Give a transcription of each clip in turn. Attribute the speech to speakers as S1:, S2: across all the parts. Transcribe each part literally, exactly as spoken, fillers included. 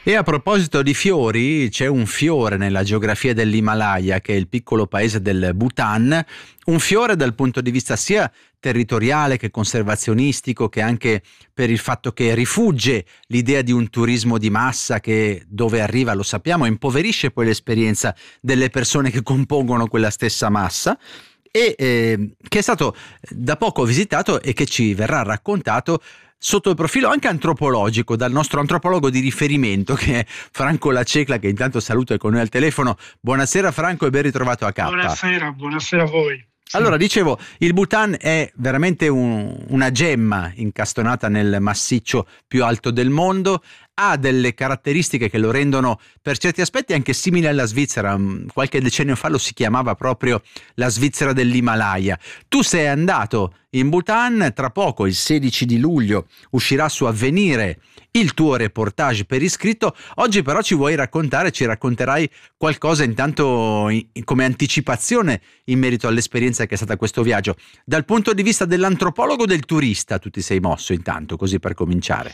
S1: E a proposito di fiori, c'è un fiore nella geografia dell'Himalaya, che è il piccolo paese del Bhutan, un fiore dal punto di vista sia territoriale che conservazionistico, che anche per il fatto che rifugge l'idea di un turismo di massa che, dove arriva, lo sappiamo, impoverisce poi l'esperienza delle persone che compongono quella stessa massa, e eh, che è stato da poco visitato e che ci verrà raccontato sotto il profilo anche antropologico dal nostro antropologo di riferimento, che è Franco Lacecla, che intanto saluto, è con noi al telefono. Buonasera Franco e ben ritrovato a K.
S2: Buonasera, buonasera a voi. Sì.
S1: Allora, dicevo, il Bhutan è veramente un, una gemma incastonata nel massiccio più alto del mondo, ha delle caratteristiche che lo rendono per certi aspetti anche simile alla Svizzera. Qualche decennio fa lo si chiamava proprio la Svizzera dell'Himalaya. Tu sei andato in Bhutan, tra poco, il sedici di luglio, uscirà su Avvenire il tuo reportage per iscritto. Oggi però ci vuoi raccontare, ci racconterai qualcosa intanto in, come anticipazione in merito all'esperienza che è stata questo viaggio. Dal punto di vista dell'antropologo o del turista tu ti sei mosso intanto, così per cominciare?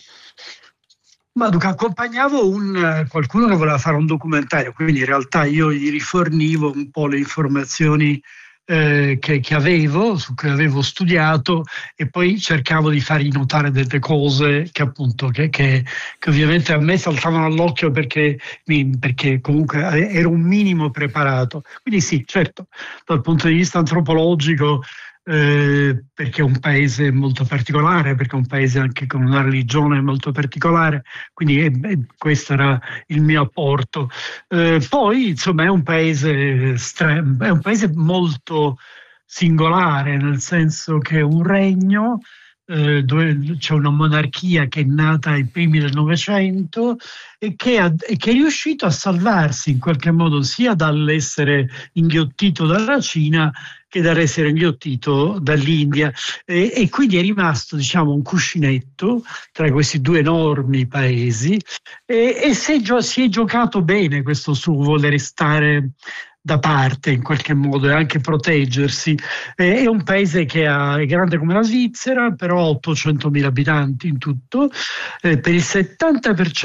S2: Ma dunque, accompagnavo un, qualcuno che voleva fare un documentario, quindi in realtà io gli rifornivo un po' le informazioni eh, che, che avevo, su cui avevo studiato, e poi cercavo di fargli notare delle cose che appunto che, che, che ovviamente a me saltavano all'occhio perché, perché comunque ero un minimo preparato. Quindi sì, certo, dal punto di vista antropologico, Eh, perché è un paese molto particolare, perché è un paese anche con una religione molto particolare, quindi eh, eh, questo era il mio apporto. Eh, poi insomma è un paese stra- è un paese molto singolare, nel senso che è un regno eh, dove c'è una monarchia che è nata ai primi del Novecento e che, ha, e che è riuscito a salvarsi in qualche modo sia dall'essere inghiottito dalla Cina che dall'essere inghiottito dall'India, e, e quindi è rimasto, diciamo, un cuscinetto tra questi due enormi paesi, e, e si, è gio- si è giocato bene questo suo voler stare da parte in qualche modo e anche proteggersi. Eh, è un paese che ha, è grande come la Svizzera, però ha ottocentomila abitanti in tutto, eh, per il settanta per cento